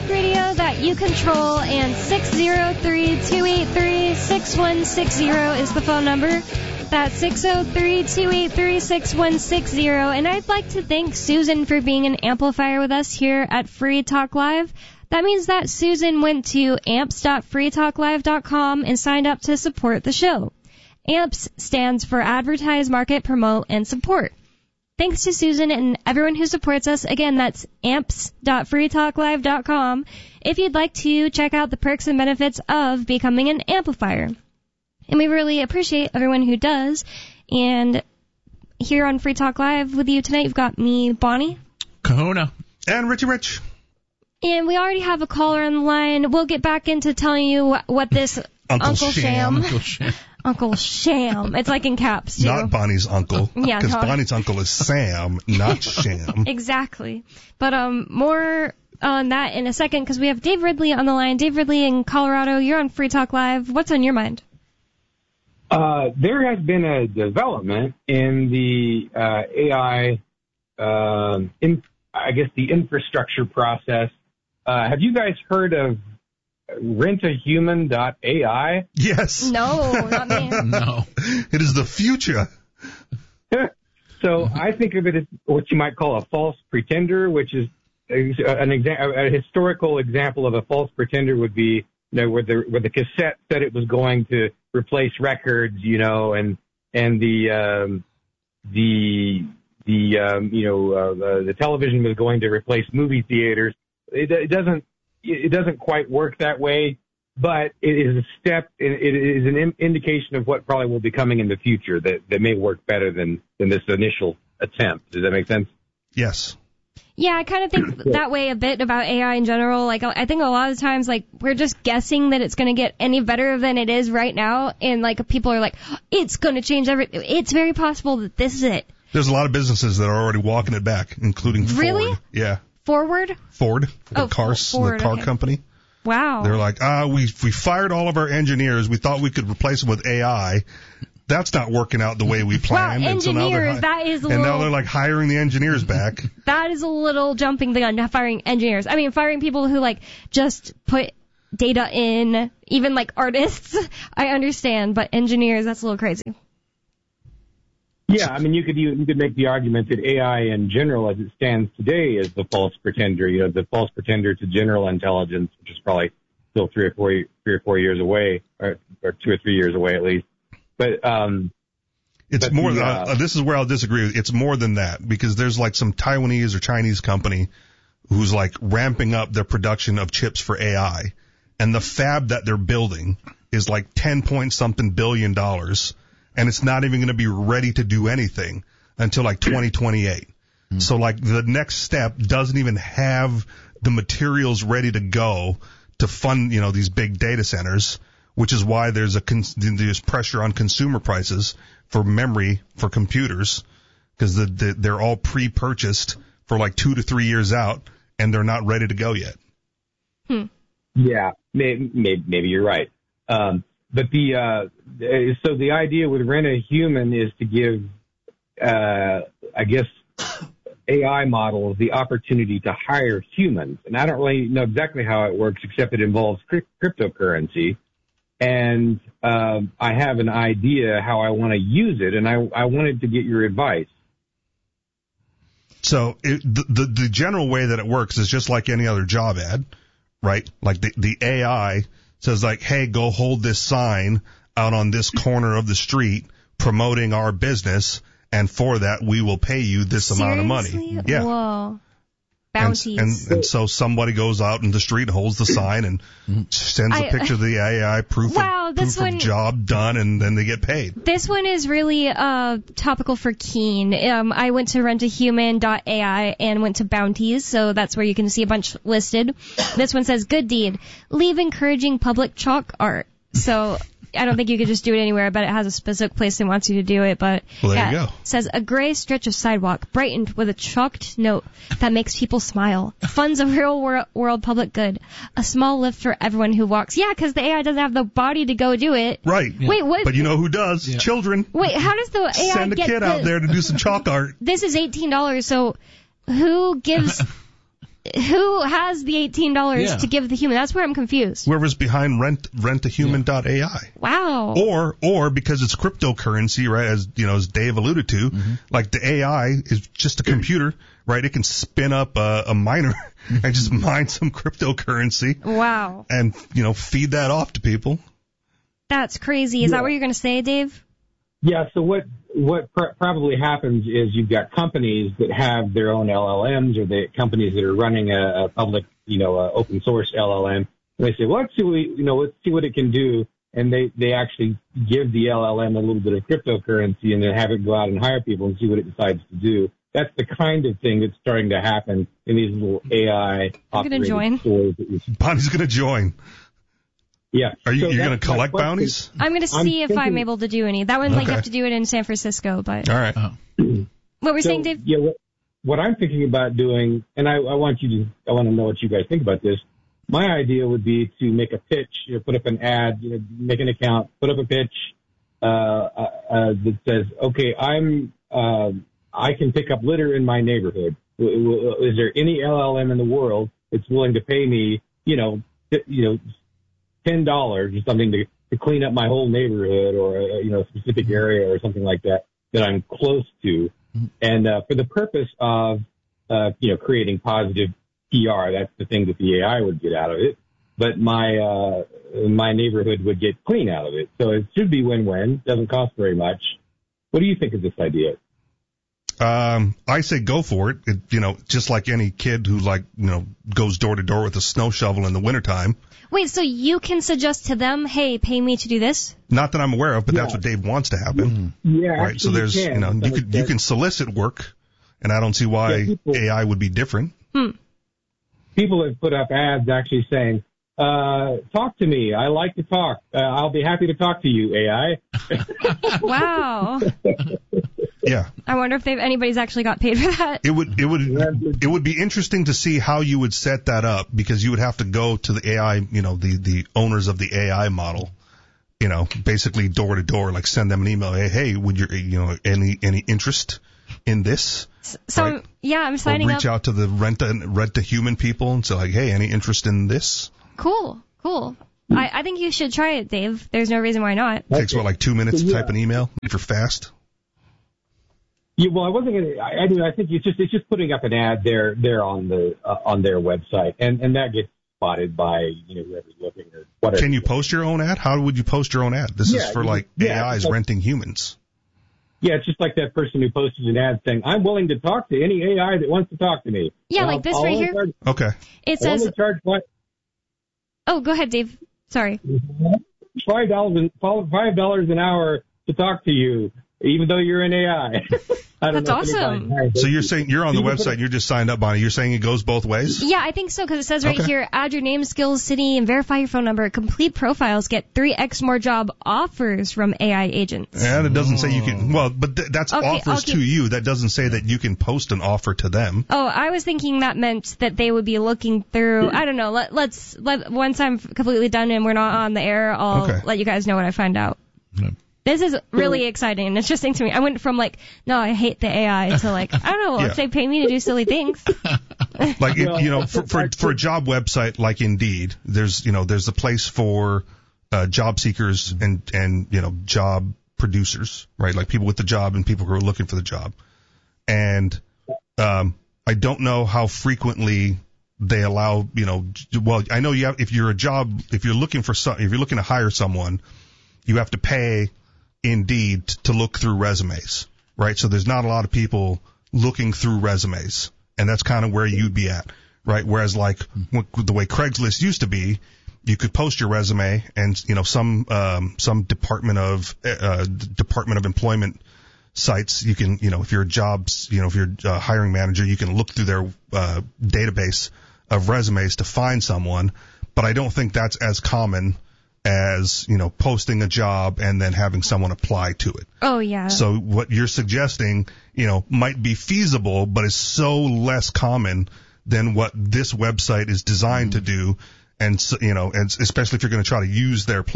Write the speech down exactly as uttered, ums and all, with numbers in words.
radio that you control, and six oh three, two eight three, six one six zero is the phone number. That's six oh three, two eight three, six one six zero. And I'd like to thank Susan for being an amplifier with us here at Free Talk Live. That means that Susan went to amps dot free talk live dot com and signed up to support the show. AMPS stands for Advertise, Market, Promote, and Support. Thanks to Susan and everyone who supports us. Again, that's amps dot free talk live dot com if you'd like to check out the perks and benefits of becoming an amplifier. And we really appreciate everyone who does. And here on Free Talk Live with you tonight, you've got me, Bonnie. Kahuna. And Richie Rich. And we already have a caller on the line. We'll get back into telling you what this Uncle, Uncle Sham. Sham. Uncle Sham. Uncle Sham. It's like in caps, too. Not Bonnie's uncle. Yeah, Because no. Bonnie's uncle is Sam, not Sham. Exactly. But um, more on that in a second, because we have Dave Ridley on the line. Dave Ridley in Colorado, you're on Free Talk Live. What's on your mind? Uh, there has been a development in the uh, A I, uh, in, I guess, the infrastructure process. Uh, have you guys heard of rent a human dot A I? Yes. No, not me. No. It is the future. So I think of it as what you might call a false pretender, which is an exa- a historical example of a false pretender would be, you know, where the where the cassette said it was going to replace records, you know, and and the um, the the um, you know uh, the, the television was going to replace movie theaters. It, it doesn't it doesn't quite work that way, but it is a step. It, it is an in, indication of what probably will be coming in the future that, that may work better than than this initial attempt. Does that make sense? Yes. Yeah, I kind of think that way a bit about A I in general. Like, I think a lot of times, like, we're just guessing that it's going to get any better than it is right now. And, like, people are like, it's going to change everything. It's very possible that this is it. There's a lot of businesses that are already walking it back, including Ford. Really? Yeah. Forward? Ford, the, Oh, cars, Ford, the car okay. company. Wow. They're like, ah, we we fired all of our engineers. We thought we could replace them with A I. That's not working out the way we planned. Well, and so now they're engineers, hi- that is a And little... now they're like hiring the engineers back. That is a little jumping the gun, not firing engineers. I mean, firing people who, like, just put data in, even, like, artists, I understand. But engineers, that's a little crazy. Yeah, I mean, you could you, you could make the argument that A I in general, as it stands today, is the false pretender. You know, the false pretender to general intelligence, which is probably still three or four three or four years away, or, or two or three years away at least. But um, It's but more. the, than, uh, uh, this is where I'll disagree. It's more than that because there's like some Taiwanese or Chinese company who's like ramping up their production of chips for A I, and the fab that they're building is like ten point something billion dollars, and it's not even going to be ready to do anything until like twenty twenty-eight. Mm. So like the next step doesn't even have the materials ready to go to fund, you know, these big data centers, which is why there's a con- there's pressure on consumer prices for memory for computers because the, the, they're all pre-purchased for like two to three years out, and they're not ready to go yet. Hmm. Yeah, maybe, maybe, maybe you're right. Um, but the uh, so the idea with Rent a Human is to give, uh, I guess, A I models the opportunity to hire humans. And I don't really know exactly how it works, except it involves cri- cryptocurrency. And um, I have an idea how I want to use it, and I, I wanted to get your advice. So it, the, the the general way that it works is just like any other job ad, right? Like the, the A I says like, hey, go hold this sign out on this corner of the street promoting our business, and for that we will pay you this Seriously? amount of money. Yeah. Whoa. And, Bounties. and, and so somebody goes out in the street and holds the sign and sends a I- picture of the A I proof, Wow, of, this proof one- of job done, and then they get paid. This one is really uh, topical for Keen. Um, I went to rent a human dot A I and went to Bounties, so that's where you can see a bunch listed. This one says, good deed. Leave encouraging public chalk art. So I don't think you could just do it anywhere, but it has a specific place that wants you to do it. But Well, there yeah, you go. It says, a gray stretch of sidewalk brightened with a chalked note that makes people smile. Funds a real wor- world public good. A small lift for everyone who walks. Yeah, because the A I doesn't have the body to go do it. Right. Wait, what? But you know who does? Yeah. Children. Wait, how does the A I Send a get kid the, out there to do some chalk art. This is eighteen dollars, so who gives who has the eighteen dollars Yeah. to give the human? That's where I'm confused. Whoever's behind rent rent a human dot A I. Wow. Or, or because it's cryptocurrency, right? As you know, as Dave alluded to, Mm-hmm. like the A I is just a computer, right? It can spin up a, a miner and just mine some cryptocurrency Wow. and you know feed that off to people. That's crazy. Is Yeah. that what you're going to say, Dave? Yeah. So what what pr- probably happens is you've got companies that have their own L L Ms, or the companies that are running a, a public, you know, uh, open source L L M. And they say, well, let's see what we, you know, let's see what it can do. And they they actually give the L L M a little bit of cryptocurrency and then have it go out and hire people and see what it decides to do. That's the kind of thing that's starting to happen in these little A I I'm gonna operated join. stores. That you, Bonnie's gonna join. yeah. Are you So you're gonna that's my collect question. bounties? I'm going to I'm see if I'm thinking- able to do any. That one, like, you Okay. have to do it in San Francisco, but... All right. Uh, What were you So, saying, Dave? Yeah, what, what I'm thinking about doing, and I, I want you to, I want to know what you guys think about this. My idea would be to make a pitch, you know, put up an ad, you know, make an account, put up a pitch uh, uh, uh, that says, okay, I'm, uh, I can pick up litter in my neighborhood. W- w- Is there any L L M in the world that's willing to pay me, you know, t- you know, ten dollars or something to, to clean up my whole neighborhood, or a, you know, a specific area or something like that that I'm close to, and uh, for the purpose of uh, you know, creating positive P R. That's the thing that the A I would get out of it. But my uh, my neighborhood would get clean out of it. So it should be win-win. Doesn't cost very much. What do you think of this idea? Um, I say go for it. it. You know, just like any kid who like you know goes door to door with a snow shovel in the wintertime. Wait, so you can suggest to them, hey, pay me to do this? Not that I'm aware of, but that's Yeah. what Dave wants to happen. Yeah, Right. So actually there's you, you, can, know to you some could you extent. can solicit work, and I don't see why Yeah, people- A I would be different. Hmm. People have put up ads actually saying, uh, talk to me. I like to talk. Uh, I'll be happy to talk to you, A I. Wow. Yeah. I wonder if they've, anybody's actually got paid for that. It would it would it would be interesting to see how you would set that up, because you would have to go to the A I, you know, the the owners of the A I model, you know, basically door to door, like send them an email, hey, hey, would you you know any any interest in this? So, Right. yeah, I'm Or signing reach up. out to the rent a, rent a human people and say like, hey, any interest in this? Cool, cool. I, I think you should try it, Dave. There's no reason why not. Takes what, like two minutes to Yeah. type an email if you're fast. Yeah, well, I wasn't gonna. I, I mean, I think it's just it's just putting up an ad there there on the uh, on their website, and and that gets spotted by you know whoever's looking or whatever. Can you post your own ad? How would you post your own ad? This is Yeah, for you- like yeah, A Is like- renting humans. Yeah, it's just like that person who posted an ad saying, "I'm willing to talk to any A I that wants to talk to me." Yeah, And like I'll- this I'll right only here. Charge, Okay. It I'll says, only charge five oh, go ahead, Dave. Sorry. five dollars five dollars an hour to talk to you, even though you're an A I. I don't That's know if awesome. anybody- So you're saying you're on the You can put website, it- you're just signed up on it. You're saying it goes both ways? Yeah, I think so, because it says right Okay. here, add your name, skills, city, and verify your phone number. Complete profiles. Get three x more job offers from A I agents. And it doesn't say you can. Well, but th- that's Okay, offers I'll to keep- you. That doesn't say that you can post an offer to them. Oh, I was thinking that meant that they would be looking through. I don't know. Let, let's let once I'm completely done and we're not on the air, I'll Okay. let you guys know what I find out. Yeah. This is really exciting and interesting to me. I went from like, no, I hate the A I to like, I don't know, Yeah. if they pay me to do silly things. Like it, Well, you know, for, for for a job website like Indeed, there's you know there's a place for uh, job seekers and and you know job producers, right? Like people with the job and people who are looking for the job. And um, I don't know how frequently they allow, you know, j- well, I know you have, if you're a job, if you're looking for some, if you're looking to hire someone, you have to pay Indeed t- to look through resumes, right? So there's not a lot of people looking through resumes, and that's kind of where you'd be at, right? Whereas like w- the way Craigslist used to be, you could post your resume, and you know some um, some department of uh, Department of Employment sites, you can, you know, if you're a jobs, you know, if you're a hiring manager, you can look through their uh, database of resumes to find someone. But I don't think that's as common as, you know, posting a job and then having someone apply to it. Oh, yeah. So what you're suggesting, you know, might be feasible, but is so less common than what this website is designed to do. And, so, you know, and especially if you're going to try to use their platform